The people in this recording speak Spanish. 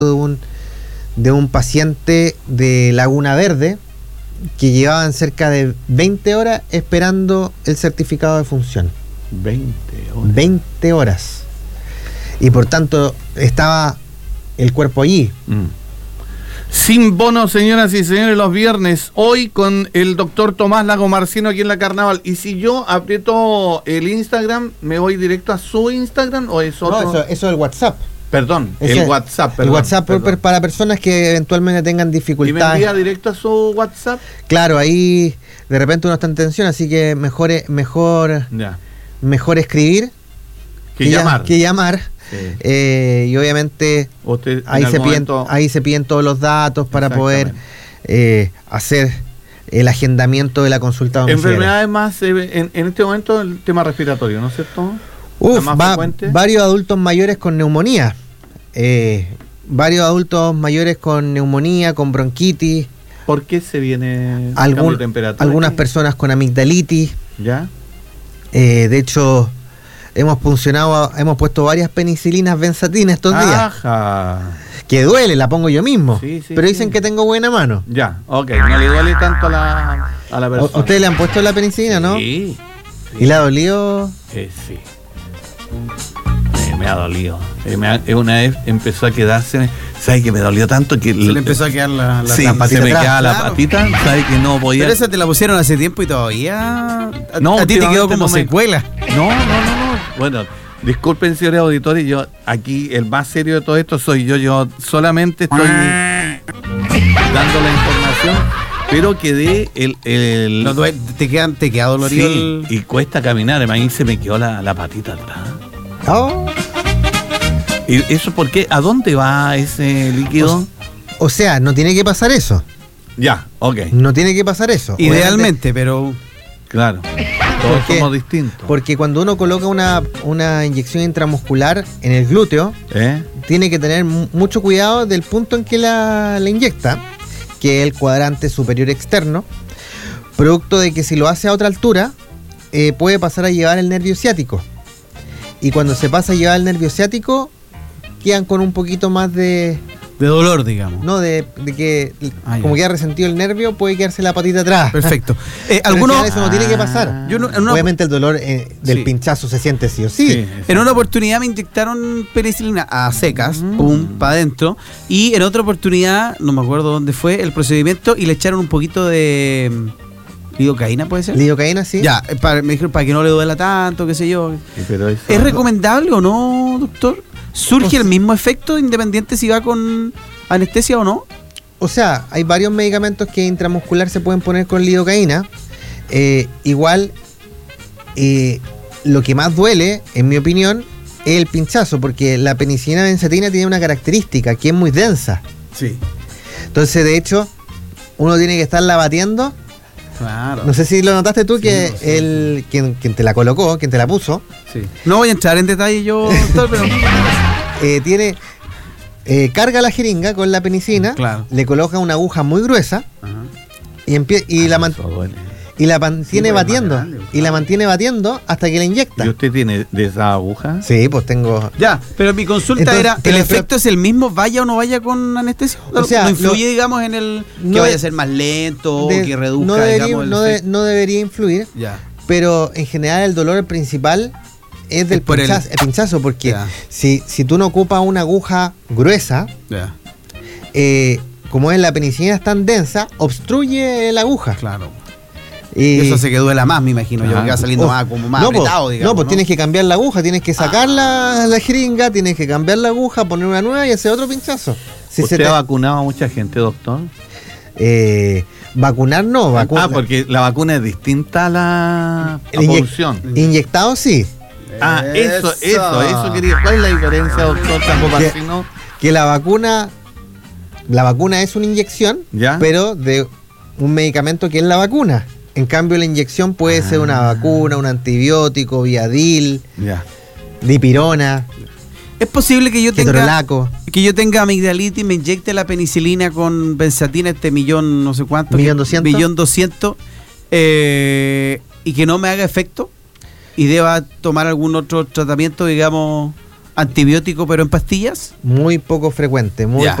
de un paciente de Laguna Verde que llevaban cerca de 20 horas esperando el certificado de función. 20 horas. Y por tanto estaba el cuerpo allí. Sin bono, señoras y señores, los viernes, hoy con el doctor Tomás Lagomarcino aquí en la Carnaval. Y si yo aprieto el Instagram, ¿me voy directo a su Instagram o es otro? No, eso es el WhatsApp. Perdón, Ese, el WhatsApp. El WhatsApp para personas que eventualmente tengan dificultades. ¿Y me envía directo a su WhatsApp? Claro, ahí de repente uno está en tensión, así que mejor escribir que llamar. Sí. Y obviamente ahí se piden todos los datos para poder hacer el agendamiento de la consulta domiciliaria. Enfermedades más, en este momento, el tema respiratorio, ¿no es cierto? Varios adultos mayores con neumonía. Varios adultos mayores con neumonía, con bronquitis. ¿Por qué se viene cambio de temperatura? Algunas personas con amigdalitis. ¿Ya? De hecho, hemos puesto varias penicilinas benzatina estos días. Que duele, la pongo yo mismo. Sí, pero dicen que tengo buena mano. Ya, ok, no le duele tanto a la persona. ¿Ustedes le han puesto la penicilina, no? Sí. ¿Y le ha dolido? Sí. Me ha dolido. Una vez empezó a quedarse, ¿sabes que me dolió tanto? Que se le empezó a quedar la patita. Se me quedaba la patita, ¿sabes que no podía? Pero esa te la pusieron hace tiempo y todavía no, a ti te quedó como secuela. No. Bueno, disculpen, señores auditores, yo aquí el más serio de todo esto soy yo. Yo solamente estoy dando la información, pero quedé no, te queda dolorido. Sí, y cuesta caminar, a mí se me quedó la patita atrás. Oh. ¿Y eso por qué? ¿A dónde va ese líquido? O sea, no tiene que pasar eso. Ya, ok. No tiene que pasar eso. Idealmente, pero... Claro, todos somos distintos. Porque cuando uno coloca una inyección intramuscular en el glúteo, tiene que tener mucho cuidado del punto en que la inyecta, que es el cuadrante superior externo, producto de que si lo hace a otra altura, puede pasar a llevar el nervio ciático. Y cuando se pasa a llevar el nervio ciático, quedan con un poquito más de dolor, digamos. No, de que como queda resentido el nervio, puede quedarse la patita atrás. Perfecto. Eso no tiene que pasar. Obviamente el dolor del pinchazo se siente sí o sí. En una oportunidad me inyectaron penicilina a secas, para adentro, y en otra oportunidad, no me acuerdo dónde fue el procedimiento, y le echaron un poquito de... ¿Lidocaína puede ser? Lidocaína, sí. Ya, me dijeron para que no le duela tanto, qué sé yo. Pero ¿es recomendable o no, doctor? ¿Surge el mismo efecto independiente si va con anestesia o no? O sea, hay varios medicamentos que intramuscular se pueden poner con lidocaína. Igual, lo que más duele, en mi opinión, es el pinchazo, porque la penicilina benzatina tiene una característica que es muy densa. Sí. Entonces, de hecho, uno tiene que estarla batiendo. Claro. No sé si lo notaste tú, que quien te la colocó, quien te la puso. Sí. No voy a entrar en detalle yo, doctor, pero... carga la jeringa con la penicilina, claro. Le coloca una aguja muy gruesa. Ajá. Y la mantiene batiendo. Grande, y la mantiene batiendo hasta que la inyecta. ¿Y usted tiene de esa aguja? Sí, pues tengo. Ya, pero mi consulta era, ¿el efecto es el mismo, vaya o no vaya con anestesia? O sea, ¿no influye, digamos, en el que vaya a ser más lento o que reduzca, digamos, el efecto? No debería influir. Ya. Pero en general el dolor principal es del pinchazo, porque si tú no ocupas una aguja gruesa, como es la penicilina es tan densa, obstruye la aguja. Claro. Y eso hace que duela más, me imagino. Yo que va saliendo más apretado, digamos. Pues tienes que cambiar la aguja, tienes que sacar la jeringa, tienes que cambiar la aguja, poner una nueva y hacer otro pinchazo. ¿Usted ha vacunado a mucha gente, doctor? Vacunar no. Porque la vacuna es distinta a la polución. Inyectado sí. Eso quería. ¿Cuál es la diferencia, doctor? Que la vacuna es una inyección, pero de un medicamento que es la vacuna. En cambio, la inyección puede ser una vacuna, un antibiótico, Viadil, dipirona. ¿Es posible que yo tenga amigdalitis y me inyecte la penicilina con benzatina, millón no sé cuánto? $1.200.000, y que no me haga efecto? ¿Y deba tomar algún otro tratamiento, digamos, ¿Antibiótico pero en pastillas? Muy poco frecuente, muy